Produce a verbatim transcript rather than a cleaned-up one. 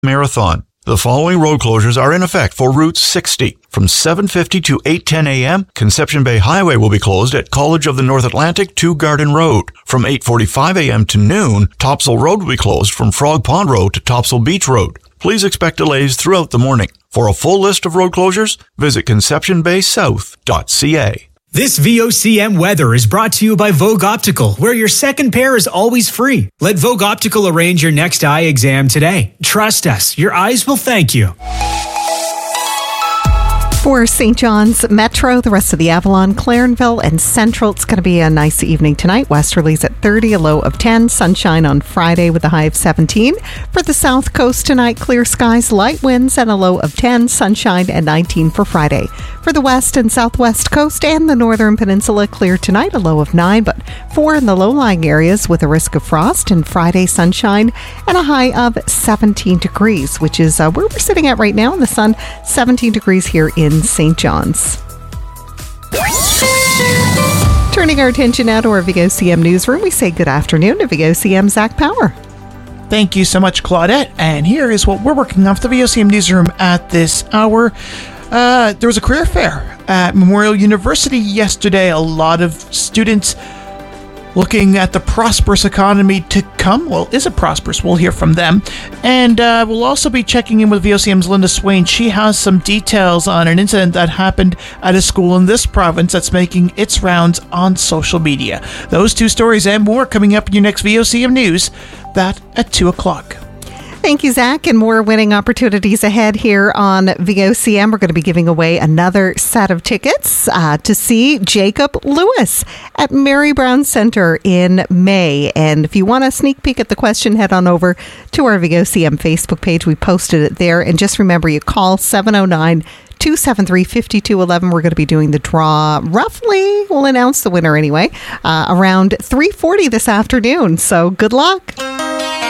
Marathon. The following road closures are in effect for Route sixty. From seven fifty to eight ten a.m., Conception Bay Highway will be closed at College of the North Atlantic to Garden Road. From eight forty-five a.m. to noon, Topsail Road will be closed from Frog Pond Road to Topsail Beach Road. Please expect delays throughout the morning. For a full list of road closures, visit conception bay south dot c a. This V O C M weather is brought to you by Vogue Optical, where your second pair is always free. Let Vogue Optical arrange your next eye exam today. Trust us, your eyes will thank you. For Saint John's Metro, the rest of the Avalon, Clarenville, and Central, it's going to be a nice evening tonight. Westerly's at thirty, a low of ten. Sunshine on Friday with a high of seventeen. For the South Coast tonight, clear skies, light winds, and a low of ten. Sunshine at nineteen for Friday. For the West and Southwest Coast and the Northern Peninsula, clear tonight, a low of nine, but four in the low-lying areas with a risk of frost. And Friday, sunshine and a high of seventeen degrees, which is uh, where we're sitting at right now in the sun, seventeen degrees here in Saint John's. Turning our attention now to our V O C M newsroom, we say good afternoon to V O C M Zach Power. Thank you so much, Claudette. And here is what we're working on for the V O C M newsroom at this hour. Uh, there was a career fair at Memorial University yesterday. A lot of students looking at the prosperous economy to come. Well, is it prosperous? We'll hear from them. And uh, we'll also be checking in with V O C M's Linda Swain. She has some details on an incident that happened at a school in this province that's making its rounds on social media. Those two stories and more coming up in your next V O C M News. That at two o'clock. Thank you, Zach, and more winning opportunities ahead here on V O C M. We're going to be giving away another set of tickets uh, to see Jacob Lewis at Mary Brown Center in May. And if you want a sneak peek at the question, head on over to our V O C M Facebook page. We posted it there. And just remember, you call seven oh nine, two seven three, five two one one. We're going to be doing the draw roughly, we'll announce the winner anyway, uh, around three forty this afternoon. So good luck.